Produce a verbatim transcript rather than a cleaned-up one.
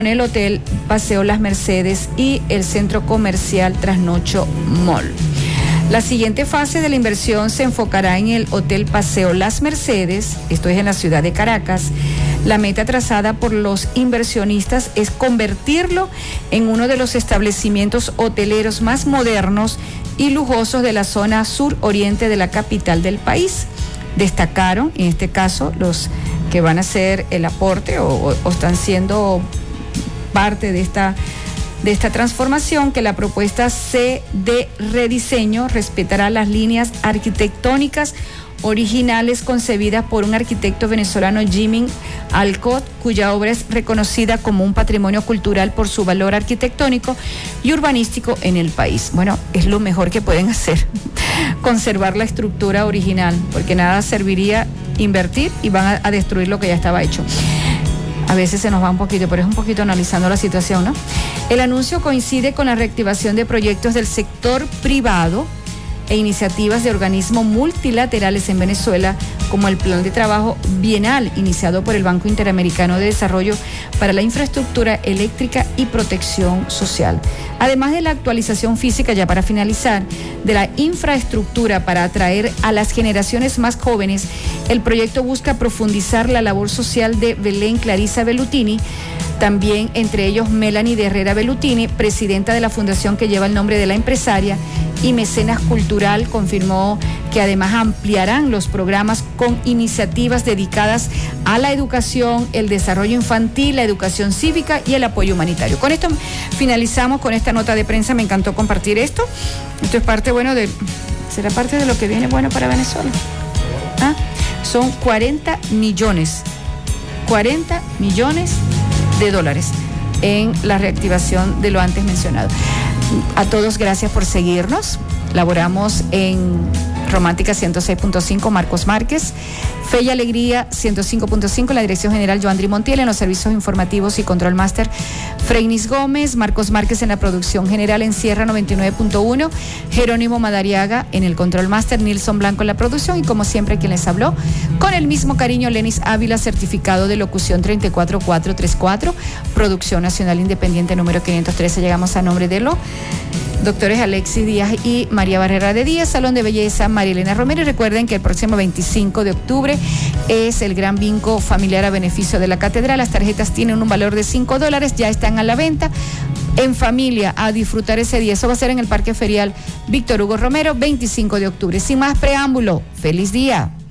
el Hotel Paseo Las Mercedes y el Centro Comercial Trasnocho Mall. La siguiente fase de la inversión se enfocará en el Hotel Paseo Las Mercedes, esto es en la ciudad de Caracas. La meta trazada por los inversionistas es convertirlo en uno de los establecimientos hoteleros más modernos y lujosos de la zona sur-oriente de la capital del país. Destacaron, en este caso, los que van a hacer el aporte o, o, o están siendo parte de esta, de esta transformación, que la propuesta C de rediseño respetará las líneas arquitectónicas originales concebidas por un arquitecto venezolano, Jimmy Alcott, cuya obra es reconocida como un patrimonio cultural por su valor arquitectónico y urbanístico en el país. Bueno, es lo mejor que pueden hacer, conservar la estructura original, porque nada serviría invertir y van a, a destruir lo que ya estaba hecho. A veces se nos va un poquito, pero es un poquito analizando la situación, ¿no? El anuncio coincide con la reactivación de proyectos del sector privado e iniciativas de organismos multilaterales en Venezuela, como el Plan de Trabajo Bienal iniciado por el Banco Interamericano de Desarrollo para la Infraestructura Eléctrica y Protección Social. Además de la actualización física, ya para finalizar, de la infraestructura para atraer a las generaciones más jóvenes, el proyecto busca profundizar la labor social de Belén Clarisa Bellutini, también entre ellos Melanie de Herrera Bellutini, presidenta de la fundación que lleva el nombre de la empresaria y mecenas cultural. Confirmó que además ampliarán los programas con iniciativas dedicadas a la educación, el desarrollo infantil, la educación cívica y el apoyo humanitario. Con esto finalizamos con esta nota de prensa. Me encantó compartir esto. Esto es parte, bueno, de, será parte de lo que viene bueno para Venezuela. ¿Ah? Son cuarenta millones, cuarenta millones de dólares en la reactivación de lo antes mencionado. A todos, gracias por seguirnos. Laboramos en Romántica ciento seis punto cinco, Marcos Márquez, Fe y Alegría ciento cinco punto cinco, la dirección general Joandri Montiel, en los servicios informativos y control máster Freinis Gómez, Marcos Márquez en la producción general en Sierra noventa y nueve punto uno, Jerónimo Madariaga en el control máster, Nilson Blanco en la producción y como siempre quien les habló, con el mismo cariño, Lenis Ávila, certificado de locución treinta y cuatro mil cuatrocientos treinta y cuatro, Producción Nacional Independiente número quinientos trece. Llegamos a nombre de lo doctores Alexis Díaz y María Barrera de Díaz, Salón de Belleza María Elena Romero. Y recuerden que el próximo veinticinco de octubre es el gran bingo familiar a beneficio de la catedral. Las tarjetas tienen un valor de cinco dólares, ya están a la venta. En familia, a disfrutar ese día. Eso va a ser en el Parque Ferial Víctor Hugo Romero, veinticinco de octubre. Sin más preámbulo, feliz día.